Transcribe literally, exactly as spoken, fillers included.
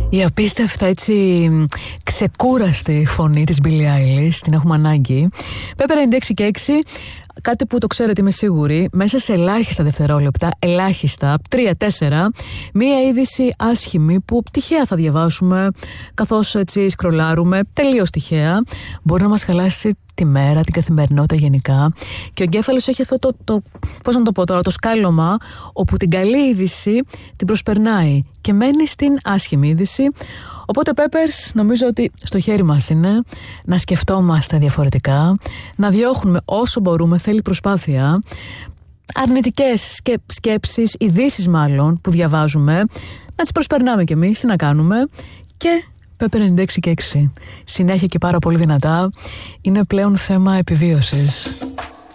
Η απίστευτα έτσι ξεκούραστη φωνή της Billie Eilish, την έχουμε ανάγκη. Pepper ενενήντα έξι και έξι, κάτι που το ξέρετε είμαι σίγουρη, μέσα σε ελάχιστα δευτερόλεπτα, ελάχιστα, τρία τέσσερα, μία είδηση άσχημη που τυχαία θα διαβάσουμε καθώς έτσι σκρολάρουμε, τελείως τυχαία, μπορεί να μας χαλάσει τη μέρα, την καθημερινότητα γενικά. Και ο εγκέφαλος έχει αυτό το, το, πώς να το πω τώρα, το σκάλωμα όπου την καλή είδηση την προσπερνάει και μένει στην άσχημη είδηση. Οπότε Peppers, νομίζω ότι στο χέρι μας είναι να σκεφτόμαστε διαφορετικά, να διώχνουμε όσο μπορούμε, θέλει προσπάθεια, αρνητικές σκε, σκέψεις, ειδήσεις μάλλον που διαβάζουμε, να τις προσπερνάμε κι εμείς, τι να κάνουμε. Και Pepper ενενήντα έξι και έξι, συνέχεια και πάρα πολύ δυνατά, είναι πλέον θέμα επιβίωσης.